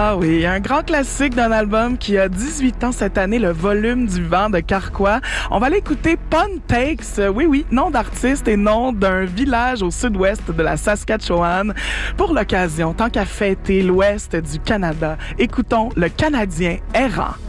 Ah oui, un grand classique d'un album qui a 18 ans cette année, Le volume du vent de Carquois. On va aller écouter Pun Takes, oui, nom d'artiste et nom d'un village au sud-ouest de la Saskatchewan. Pour l'occasion, tant qu'à fêter l'ouest du Canada, écoutons Le Canadien errant.